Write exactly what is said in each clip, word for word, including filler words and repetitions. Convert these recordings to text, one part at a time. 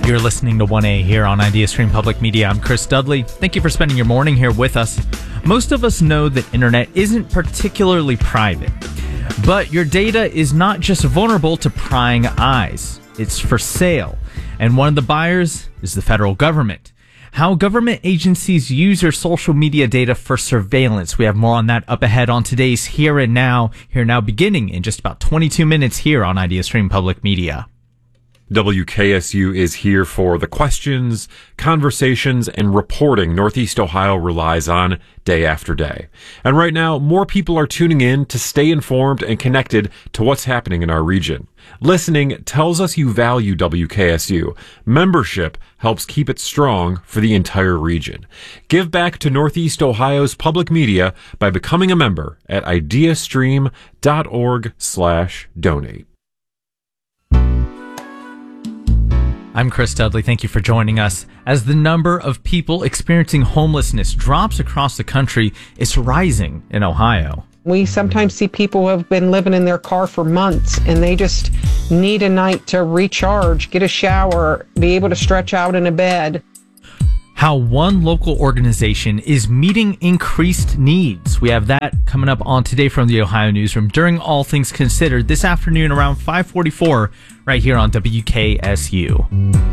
You're listening to one A here on IdeaStream Public Media. I'm Chris Dudley. Thank you for spending your morning here with us. Most of us know that internet isn't particularly private, but your data is not just vulnerable to prying eyes. It's for sale, and one of the buyers is the federal government. How government agencies use your social media data for surveillance. We have more on that up ahead on today's Here and Now. Here Now beginning in just about twenty-two minutes here on IdeaStream Public Media. W K S U is here for the questions, conversations, and reporting Northeast Ohio relies on day after day. And right now, more people are tuning in to stay informed and connected to what's happening in our region. Listening tells us you value W K S U. Membership helps keep it strong for the entire region. Give back to Northeast Ohio's public media by becoming a member at ideastream.org slash donate. I'm Chris Dudley. Thank you for joining us. As the number of people experiencing homelessness drops across the country, it's rising in Ohio. We sometimes see people who have been living in their car for months and they just need a night to recharge, get a shower, be able to stretch out in a bed. How one local organization is meeting increased needs. We have that coming up on Today from the Ohio Newsroom during All Things Considered this afternoon around five forty-four right here on W K S U.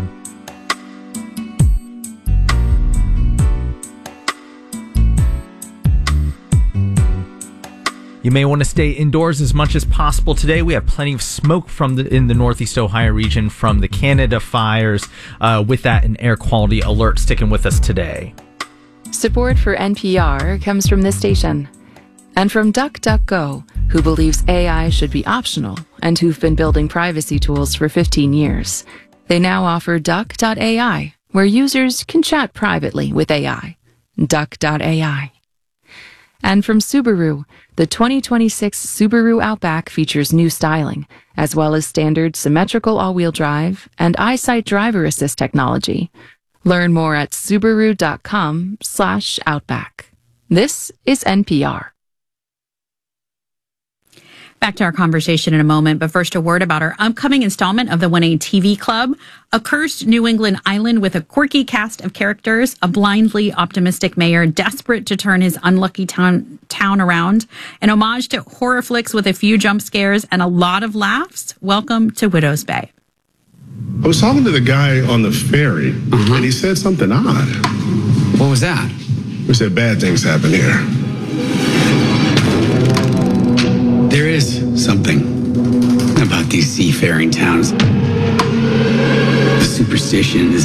You may want to stay indoors as much as possible today. We have plenty of smoke from the, in the Northeast Ohio region from the Canada fires. Uh, with that, an air quality alert sticking with us today. Support for N P R comes from this station and from DuckDuckGo, who believes A I should be optional and who've been building privacy tools for fifteen years. They now offer Duck dot A I, where users can chat privately with A I. Duck dot A I. And from Subaru, the twenty twenty-six Subaru Outback features new styling, as well as standard symmetrical all-wheel drive and EyeSight driver assist technology. Learn more at Subaru.com slash Outback. This is N P R. Back to our conversation in a moment, but first a word about our upcoming installment of the one A T V Club. A cursed New England island with a quirky cast of characters, a blindly optimistic mayor desperate to turn his unlucky town, town around, an homage to horror flicks with a few jump scares and a lot of laughs. Welcome to Widows Bay. I was talking to the guy on the ferry, uh-huh. and he said something odd. What was that? He said bad things happen here. There is something about these seafaring towns. The superstitions,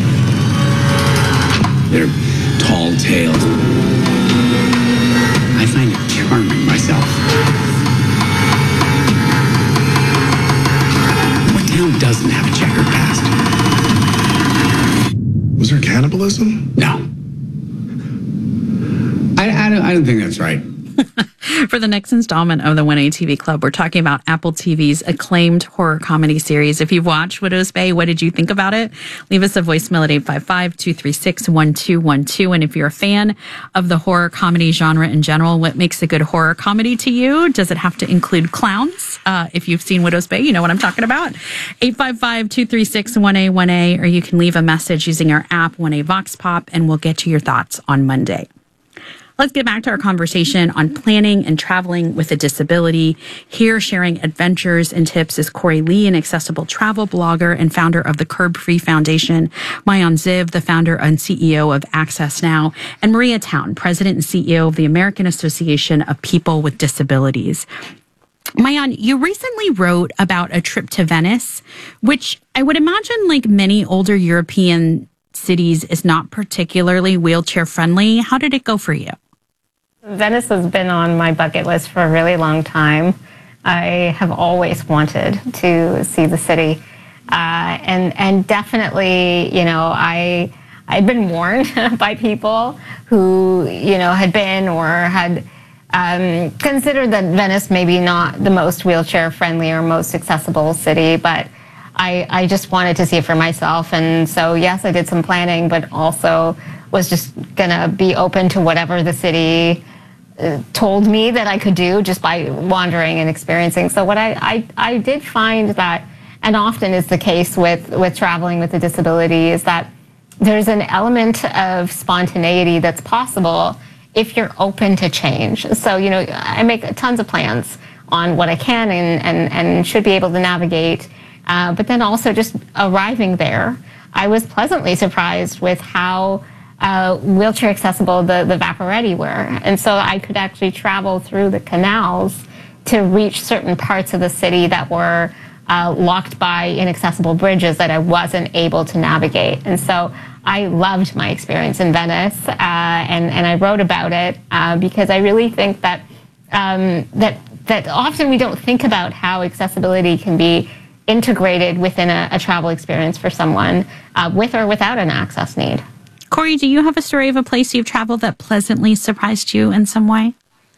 they're tall-tales. I find it charming myself. What town doesn't have a checkered past? Was there cannibalism? No. I, I, don't, I don't think that's right. For the next installment of the one A T V Club, we're talking about Apple T V's acclaimed horror comedy series. If you've watched Widows Bay, what did you think about it? Leave us a voicemail at eight five five, two three six, one two one two. And if you're a fan of the horror comedy genre in general, what makes a good horror comedy to you? Does it have to include clowns? Uh, if you've seen Widows Bay, you know what I'm talking about. eight five five, two three six, one A one A, or you can leave a message using our app, one A Vox Pop, and we'll get to your thoughts on Monday. Let's get back to our conversation on planning and traveling with a disability. Here sharing adventures and tips is Corey Lee, an accessible travel blogger and founder of the Curb Free Foundation, Maayan Ziv, the founder and C E O of Access Now, and Maria Town, president and C E O of the American Association of People with Disabilities. Maayan, you recently wrote about a trip to Venice, which I would imagine, like many older European cities, is not particularly wheelchair friendly. How did it go for you? Venice has been on my bucket list for a really long time. I have always wanted to see the city. Uh, and and definitely, you know, I, I'd been warned by people who, you know, had been or had um, considered that Venice maybe not the most wheelchair friendly or most accessible city, but I, I just wanted to see it for myself. And so, yes, I did some planning, but also was just going to be open to whatever the city uh, told me that I could do just by wandering and experiencing. So what I, I, I did find that and often is the case with, with traveling with a disability, is that there's an element of spontaneity that's possible if you're open to change. So, you know, I make tons of plans on what I can and, and, and should be able to navigate, uh, but then also just arriving there, I was pleasantly surprised with how uh, wheelchair accessible the, the Vaporetti were. And so I could actually travel through the canals to reach certain parts of the city that were uh, locked by inaccessible bridges that I wasn't able to navigate. And so I loved my experience in Venice, uh, and, and I wrote about it uh, because I really think that, um, that, that often we don't think about how accessibility can be integrated within a, a travel experience for someone uh, with or without an access need. Corey, do you have a story of a place you've traveled that pleasantly surprised you in some way?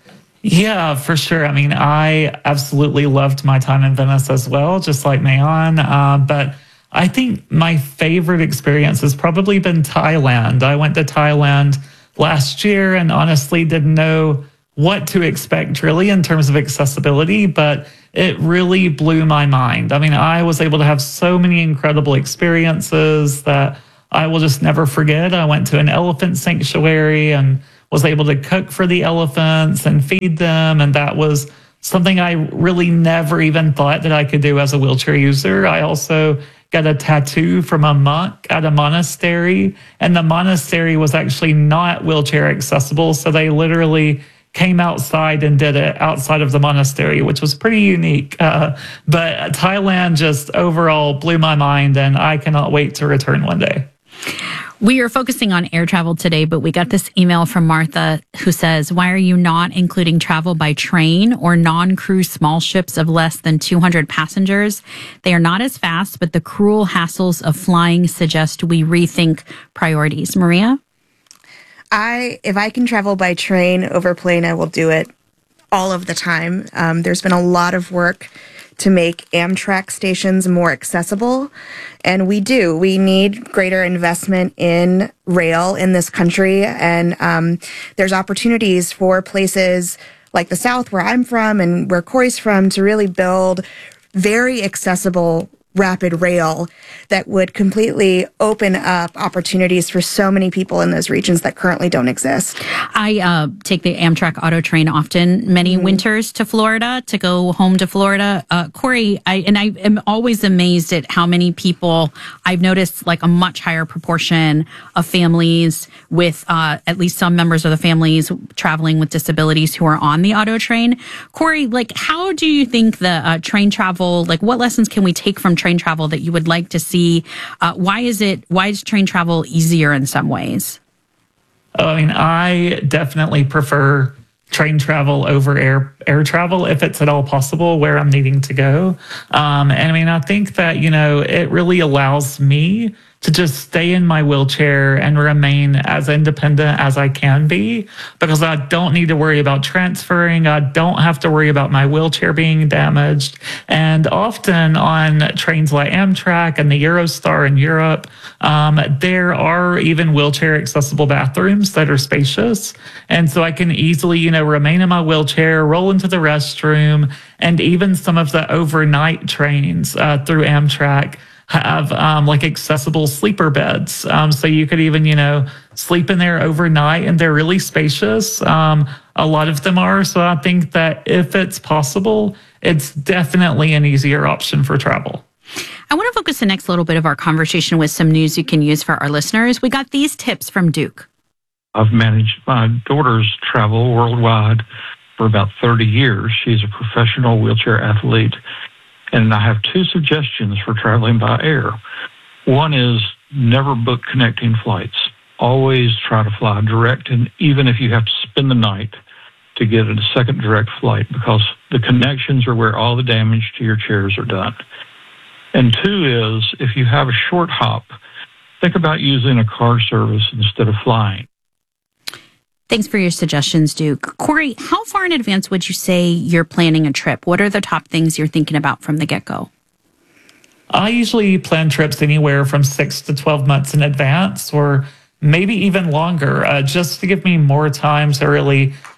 Yeah, for sure. I mean, I absolutely loved my time in Venice as well, just like Mayon. Uh, but I think my favorite experience has probably been Thailand. I went to Thailand last year and honestly didn't know what to expect really in terms of accessibility, but it really blew my mind. I mean, I was able to have so many incredible experiences that I will just never forget. I went to an elephant sanctuary and was able to cook for the elephants and feed them. And that was something I really never even thought that I could do as a wheelchair user. I also got a tattoo from a monk at a monastery, and the monastery was actually not wheelchair accessible. So they literally came outside and did it outside of the monastery, which was pretty unique. Uh, but Thailand just overall blew my mind, and I cannot wait to return one day. We are focusing on air travel today, but we got this email from Martha who says, why are you not including travel by train or non-cruise small ships of less than two hundred passengers? They are not as fast, but the cruel hassles of flying suggest we rethink priorities. Maria? I, if I can travel by train over plane, I will do it all of the time. Um, there's been a lot of work to make Amtrak stations more accessible. And we do. We need greater investment in rail in this country. And um, there's opportunities for places like the South, where I'm from and where Corey's from, to really build very accessible rapid rail that would completely open up opportunities for so many people in those regions that currently don't exist. I uh, take the Amtrak auto train often, many mm-hmm. winters to Florida, to go home to Florida. Uh, Corey, I, and I am always amazed at how many people, I've noticed like a much higher proportion of families with uh, at least some members of the families traveling with disabilities who are on the auto train. Corey, like, how do you think the uh, train travel, like what lessons can we take from train travel that you would like to see? Uh, why is it, why is train travel easier in some ways? I mean, I definitely prefer train travel over air air travel if it's at all possible where I'm needing to go. Um, and I mean, I think that, you know, it really allows me to just stay in my wheelchair and remain as independent as I can be, because I don't need to worry about transferring. I don't have to worry about my wheelchair being damaged. And often on trains like Amtrak and the Eurostar in Europe, um, there are even wheelchair accessible bathrooms that are spacious. And so I can easily, you know, remain in my wheelchair, roll into the restroom, and even some of the overnight trains uh, through Amtrak have um, like accessible sleeper beds. Um, so you could even, you know, sleep in there overnight, and they're really spacious. Um, a lot of them are. So I think that if it's possible, it's definitely an easier option for travel. I want to focus the next little bit of our conversation with some news you can use for our listeners. We got these tips from Duke. I've managed my daughter's travel worldwide for about thirty years. She's a professional wheelchair athlete. And I have two suggestions for traveling by air. One is never book connecting flights. Always try to fly direct, and even if you have to spend the night to get a second direct flight, because the connections are where all the damage to your chairs are done. And two is, if you have a short hop, think about using a car service instead of flying. Thanks for your suggestions, Duke. Corey, how far in advance would you say you're planning a trip? What are the top things you're thinking about from the get-go? I usually plan trips anywhere from six to twelve months in advance, or maybe even longer, uh, just to give me more time to really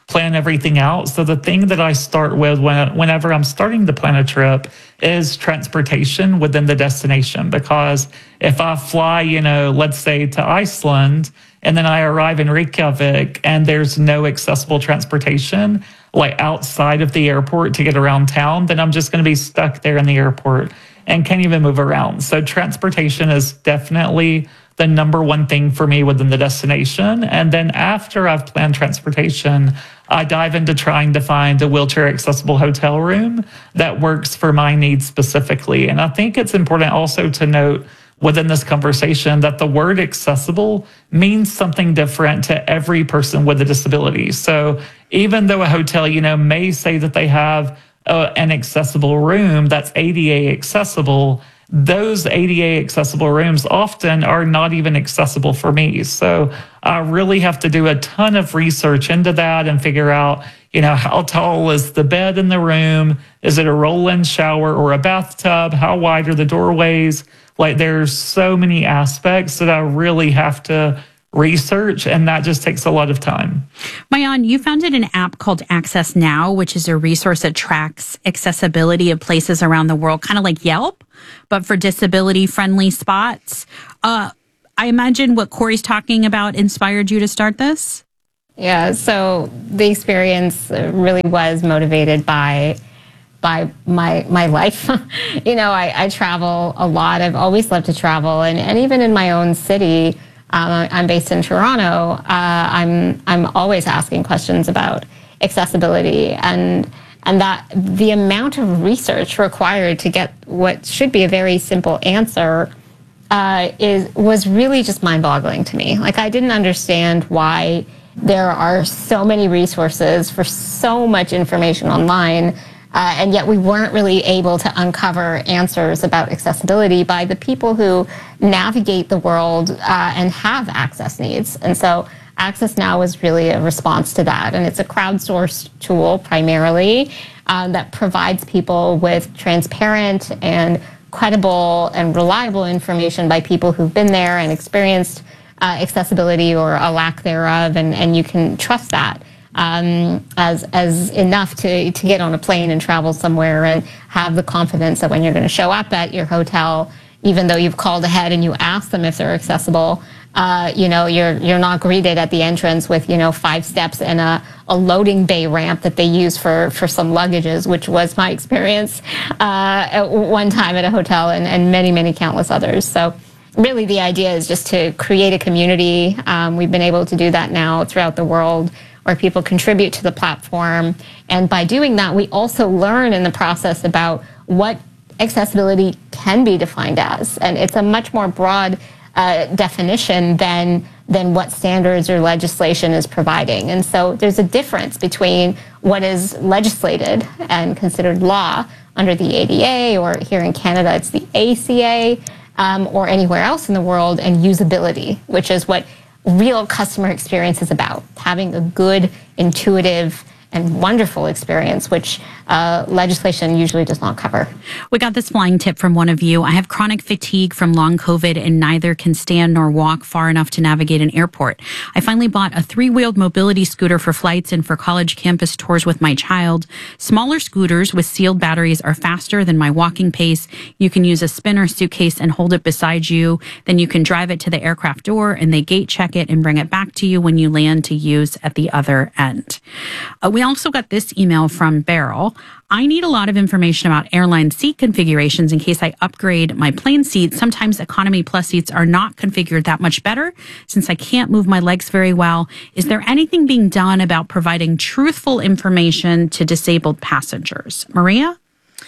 plan everything out. So the thing that I start with when, whenever I'm starting to plan a trip is transportation within the destination. Because if I fly, you know, let's say to Iceland, and then I arrive in Reykjavik and there's no accessible transportation, like outside of the airport to get around town, then I'm just going to be stuck there in the airport and can't even move around. So transportation is definitely the number one thing for me within the destination. And then after I've planned transportation, I dive into trying to find a wheelchair accessible hotel room that works for my needs specifically. And I think it's important also to note within this conversation that the word accessible means something different to every person with a disability. So even though a hotel, you know, may say that they have uh, an accessible room that's A D A accessible, those A D A accessible rooms often are not even accessible for me. So I really have to do a ton of research into that and figure out, you know, how tall is the bed in the room? Is it a roll-in shower or a bathtub? How wide are the doorways? Like, there's so many aspects that I really have to research, and that just takes a lot of time. Maayan, you founded an app called Access Now, which is a resource that tracks accessibility of places around the world, kind of like Yelp, but for disability-friendly spots. Uh, I imagine what Corey's talking about inspired you to start this? Yeah, so the experience really was motivated by by my my life. You know, I, I travel a lot. I've always loved to travel, and, and even in my own city, um, I'm based in Toronto. Uh, I'm I'm always asking questions about accessibility, and and that the amount of research required to get what should be a very simple answer uh, is was really just mind-boggling to me. Like, I didn't understand why there are so many resources for so much information online. Uh, and yet we weren't really able to uncover answers about accessibility by the people who navigate the world uh, and have access needs. And so Access Now is really a response to that. And it's a crowdsourced tool primarily uh, that provides people with transparent and credible and reliable information by people who've been there and experienced uh, accessibility or a lack thereof. And, and you can trust that. Um, as as enough to, to get on a plane and travel somewhere and have the confidence that when you're going to show up at your hotel, even though you've called ahead and you ask them if they're accessible, uh, you know, you're you're not greeted at the entrance with, you know, five steps and a, a loading bay ramp that they use for, for some luggages, which was my experience uh, at one time at a hotel and, and many, many countless others. So really the idea is just to create a community. Um, we've been able to do that now throughout the world, where people contribute to the platform. And by doing that, we also learn in the process about what accessibility can be defined as. And it's a much more broad uh, definition than, than what standards or legislation is providing. And so there's a difference between what is legislated and considered law under the A D A, or here in Canada, it's the A C A, um, or anywhere else in the world, and usability, which is what real customer experience is about, having a good, intuitive, and wonderful experience, which uh, legislation usually does not cover. We got this flying tip from one of you. I have chronic fatigue from long COVID and neither can stand nor walk far enough to navigate an airport. I finally bought a three-wheeled mobility scooter for flights and for college campus tours with my child. Smaller scooters with sealed batteries are faster than my walking pace. You can use a spinner suitcase and hold it beside you. Then you can drive it to the aircraft door and they gate check it and bring it back to you when you land to use at the other end. Uh, we also got this email from Beryl. I need a lot of information about airline seat configurations in case I upgrade my plane seats. Sometimes Economy Plus seats are not configured that much better since I can't move my legs very well. Is there anything being done about providing truthful information to disabled passengers? Maria?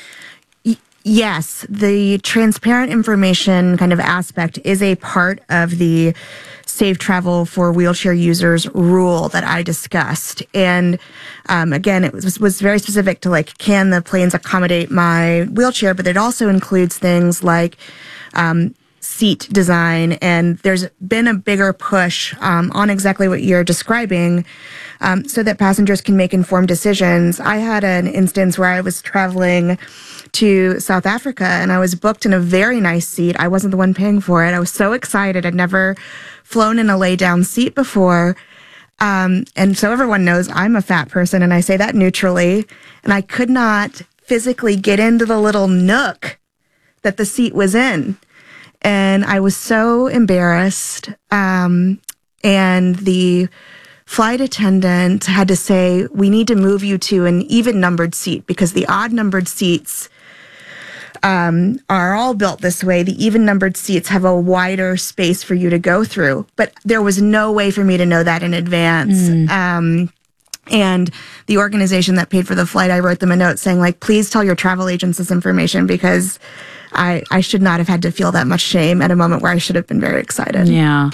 Yes, the transparent information kind of aspect is a part of the Safe Travel for Wheelchair Users rule that I discussed. And um, again, it was, was very specific to like, can the planes accommodate my wheelchair? But it also includes things like um, seat design. And there's been a bigger push um, on exactly what you're describing um, so that passengers can make informed decisions. I had an instance where I was traveling to South Africa and I was booked in a very nice seat. I wasn't the one paying for it. I was so excited. I'd never flown in a lay down seat before. Um, and so everyone knows I'm a fat person, and I say that neutrally. And I could not physically get into the little nook that the seat was in. And I was so embarrassed. Um, and the flight attendant had to say, we need to move you to an even numbered seat because the odd numbered seats um, are all built this way. The even numbered seats have a wider space for you to go through. But there was no way for me to know that in advance. Mm. Um, and the organization that paid for the flight, I wrote them a note saying, like, please tell your travel agents this information because I, I should not have had to feel that much shame at a moment where I should have been very excited. Yeah.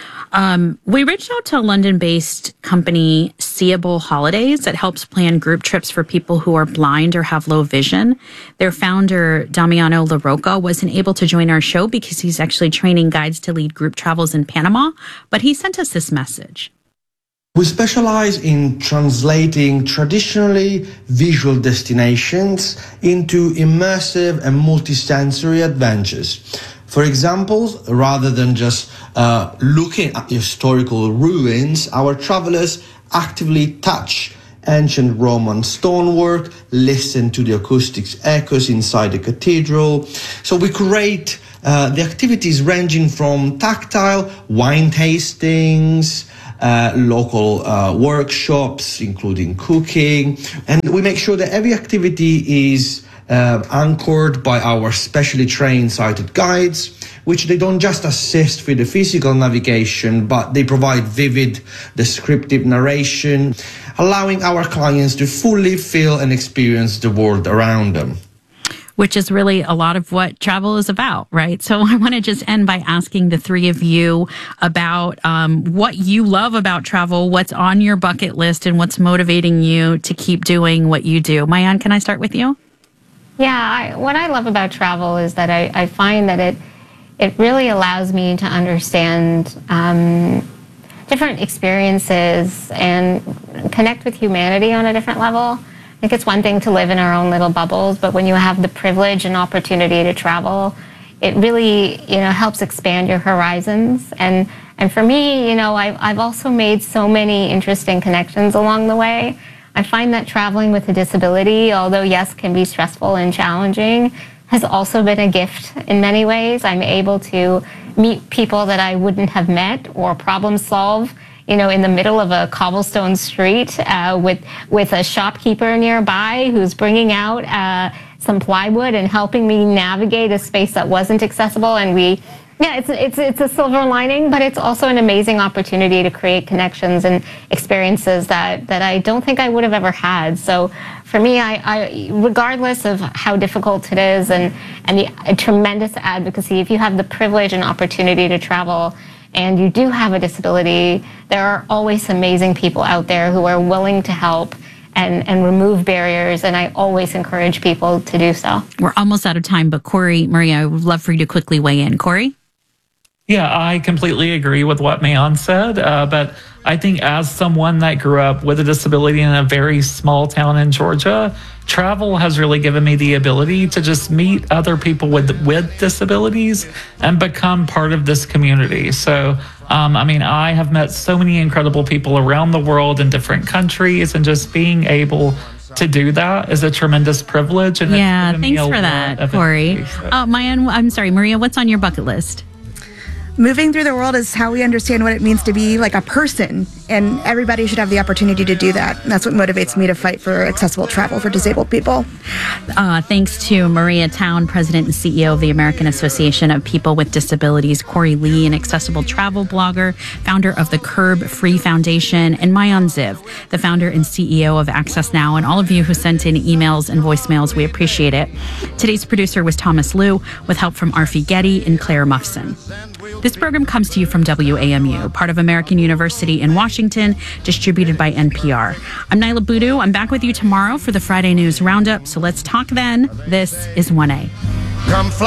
Um, we reached out to a London-based company, Seeable Holidays, that helps plan group trips for people who are blind or have low vision. Their founder, Damiano LaRocca, wasn't able to join our show because he's actually training guides to lead group travels in Panama, but he sent us this message. We specialize in translating traditionally visual destinations into immersive and multisensory adventures. For example, rather than just uh, looking at historical ruins, our travelers actively touch ancient Roman stonework, listen to the acoustics echoes inside the cathedral. So we create uh, the activities ranging from tactile wine tastings, Uh, local uh, workshops, including cooking, and we make sure that every activity is uh, anchored by our specially trained sighted guides, which they don't just assist with the physical navigation, but they provide vivid, descriptive narration, allowing our clients to fully feel and experience the world around them. Which is really a lot of what travel is about, right? So I want to just end by asking the three of you about um, what you love about travel, what's on your bucket list, and what's motivating you to keep doing what you do. Mayan, can I start with you? Yeah, I, what I love about travel is that I, I find that it it really allows me to understand um, different experiences and connect with humanity on a different level. I think it's one thing to live in our own little bubbles, but when you have the privilege and opportunity to travel, it really, you know, helps expand your horizons. And and for me, you know, I've, I've also made so many interesting connections along the way. I find that traveling with a disability, although yes, can be stressful and challenging, has also been a gift in many ways. I'm able to meet people that I wouldn't have met or problem solve, you know, in the middle of a cobblestone street uh, with with a shopkeeper nearby who's bringing out uh, some plywood and helping me navigate a space that wasn't accessible. And we, yeah, it's it's it's a silver lining, but it's also an amazing opportunity to create connections and experiences that that I don't think I would have ever had. So for me, I, I regardless of how difficult it is and and the a tremendous advocacy, if you have the privilege and opportunity to travel, and you do have a disability, there are always amazing people out there who are willing to help and, and remove barriers, and I always encourage people to do so. We're almost out of time, but Corey, Maria, I would love for you to quickly weigh in. Corey? Yeah, I completely agree with what Mayan said, uh, but I think as someone that grew up with a disability in a very small town in Georgia, travel has really given me the ability to just meet other people with with disabilities and become part of this community. So, um, I mean, I have met so many incredible people around the world in different countries, and just being able to do that is a tremendous privilege. And yeah, it's thanks for that, Corey. So. Uh, Mayan, I'm sorry, Maria, what's on your bucket list? Moving through the world is how we understand what it means to be like a person, and everybody should have the opportunity to do that. And that's what motivates me to fight for accessible travel for disabled people. Uh, thanks to Maria Town, President and C E O of the American Association of People with Disabilities, Corey Lee, an accessible travel blogger, founder of the Curb Free Foundation, and Mayan Ziv, the founder and C E O of Access Now, and all of you who sent in emails and voicemails. We appreciate it. Today's producer was Thomas Liu, with help from Arfi Getty and Claire Muffson. This program comes to you from W A M U, part of American University in Washington, distributed by N P R. I'm Nyla Boodoo. I'm back with you tomorrow for the Friday News Roundup, so let's talk then. This is one A. Come fly.